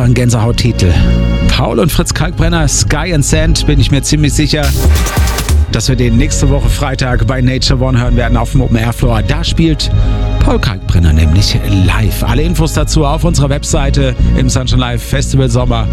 wunderbaren Gänsehauttitel. Paul und Fritz Kalkbrenner, Sky and Sand, bin ich mir ziemlich sicher, dass wir den nächste Woche Freitag bei Nature One hören werden auf dem Open Air Floor. Da spielt Paul Kalkbrenner nämlich live. Alle Infos dazu auf unserer Webseite im Sunshine Live Festival Sommer.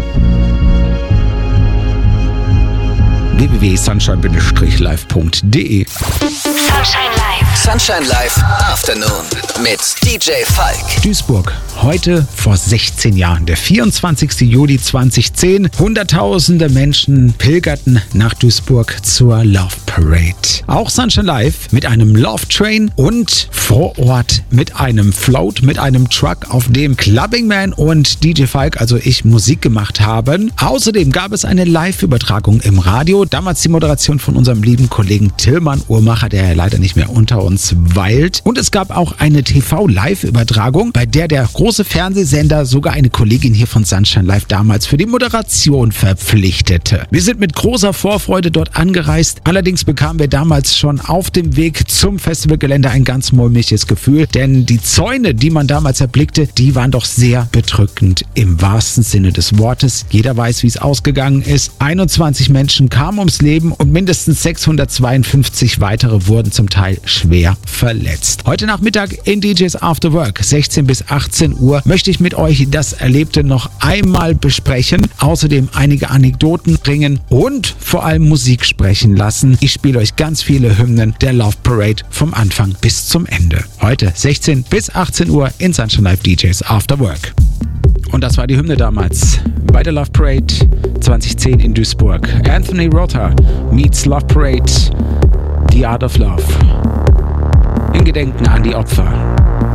www.sunshine-live.de. Sunshine Live. Sunshine Live Afternoon mit DJ Falk. Duisburg. Heute vor 16 Jahren, der 24. Juli 2010. Hunderttausende Menschen pilgerten nach Duisburg zur Love Parade. Auch Sunshine Live mit einem Love Train und vor Ort mit einem Float, mit einem Truck, auf dem Clubbing Man und DJ Falk, also ich, Musik gemacht haben. Außerdem gab es eine Live-Übertragung im Radio. Damals die Moderation von unserem lieben Kollegen Tillmann Uhrmacher, der ja leider nicht mehr unter uns weilt. Und es gab auch eine TV-Live-Übertragung, bei der große Fernsehsender sogar eine Kollegin hier von Sunshine Live damals für die Moderation verpflichtete. Wir sind mit großer Vorfreude dort angereist. Allerdings bekamen wir damals schon auf dem Weg zum Festivalgelände ein ganz mulmiges Gefühl, denn die Zäune, die man damals erblickte, die waren doch sehr bedrückend im wahrsten Sinne des Wortes. Jeder weiß, wie es ausgegangen ist. 21 Menschen kamen ums Leben und mindestens 652 weitere wurden zum Teil schwer verletzt. Heute Nachmittag in DJs After Work, 16 bis 18 Uhr, möchte ich mit euch das Erlebte noch einmal besprechen, außerdem einige Anekdoten bringen und vor allem Musik sprechen lassen. Ich spiele euch ganz viele Hymnen der Love Parade vom Anfang bis zum Ende. Heute 16 bis 18 Uhr in Sunshine Live DJs After Work. Und das war die Hymne damals bei der Love Parade 2010 in Duisburg. Anthony Rother meets Love Parade, The Art of Love. In Gedenken an die Opfer.